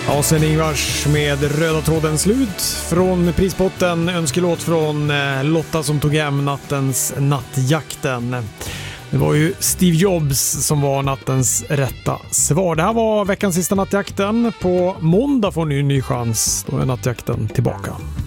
Ja, sen Ingvars med Röda tråden slut från prispotten. Önskelåt från Lotta som tog hem nattens Nattjakten. Det var ju Steve Jobs som var nattens rätta svar. Det här var veckans sista Nattjakten. På måndag får ni en ny chans. Då är Nattjakten tillbaka.